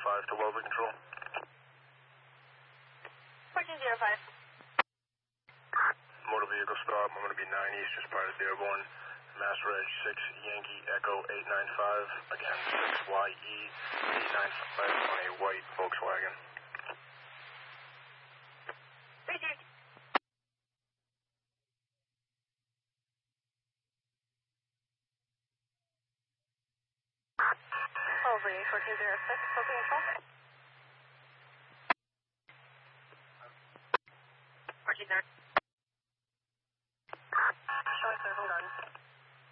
to Wellesley Control. 1405. Motor vehicle stop. I'm going to be 9 East, just prior to the airborne. Mass Reg 6 Yankee Echo 895. Again, 6YE 895 on a white Volkswagen. Received. Wellesley 1406, Wellesley Control. 1430.